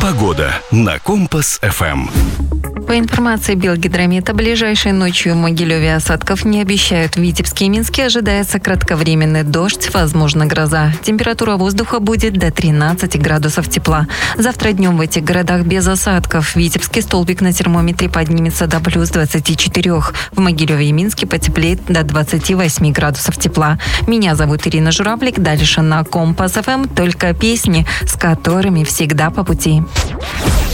Погода на Компас-ФМ. По информации Белгидромета, ближайшей ночью в Могилеве осадков не обещают. В Витебске и Минске ожидается кратковременный дождь, возможно гроза. Температура воздуха будет до 13 градусов тепла. Завтра днем в этих городах без осадков. В Витебске столбик на термометре поднимется до плюс 24. В Могилеве и Минске потеплеет до 28 градусов тепла. Меня зовут Ирина Журавлик. Дальше на Компас-ФМ только песни, с которыми всегда по пути.